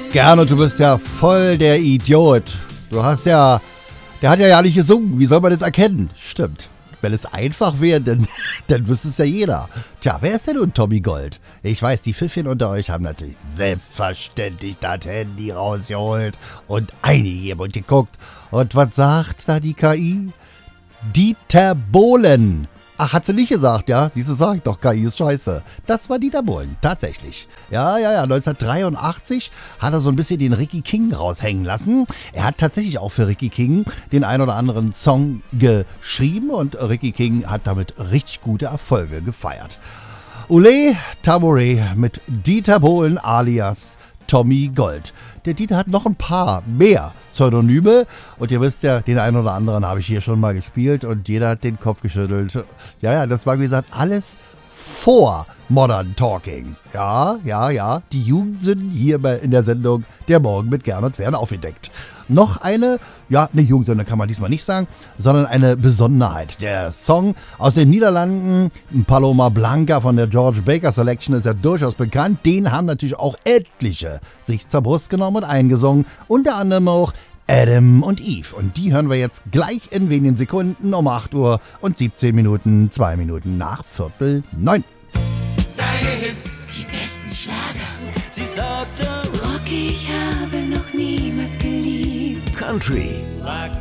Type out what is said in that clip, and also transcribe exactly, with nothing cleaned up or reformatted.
Gernot, du bist ja voll der Idiot. Du hast ja, der hat ja ja nicht gesungen. Wie soll man das erkennen? Stimmt. Wenn es einfach wäre, dann, dann wüsste es ja jeder. Tja, wer ist denn nun Tommy Gold? Ich weiß, die Pfiffchen unter euch haben natürlich selbstverständlich das Handy rausgeholt und eingegeben und geguckt. Und was sagt da die K I? Dieter Bohlen. Ach, hat sie nicht gesagt, ja? Siehst du, sag ich doch, K I ist scheiße. Das war Dieter Bohlen, tatsächlich. Ja, ja, ja, neunzehnhundertdreiundachtzig hat er so ein bisschen den Ricky King raushängen lassen. Er hat tatsächlich auch für Ricky King den ein oder anderen Song geschrieben und Ricky King hat damit richtig gute Erfolge gefeiert. Ole Tamore mit Dieter Bohlen alias Tommy Gold. Der Dieter hat noch ein paar mehr Pseudonyme und ihr wisst ja, den einen oder anderen habe ich hier schon mal gespielt und jeder hat den Kopf geschüttelt. Ja, ja, das war wie gesagt alles vor Modern Talking. Ja, ja, ja, die Jugendsünden hier in der Sendung Der Morgen mit Gernot werden aufgedeckt. Noch eine, ja, eine Jugendsünde kann man diesmal nicht sagen, sondern eine Besonderheit. Der Song aus den Niederlanden, Paloma Blanca von der George Baker Selection, ist ja durchaus bekannt. Den haben natürlich auch etliche sich zur Brust genommen und eingesungen. Unter anderem auch Adam und Eve. Und die hören wir jetzt gleich in wenigen Sekunden um acht Uhr und siebzehn Minuten, zwei Minuten nach Viertel neun. Deine Hits, die besten Schlager. Sie sagte, Rocky, ich habe noch niemals geliebt. Country,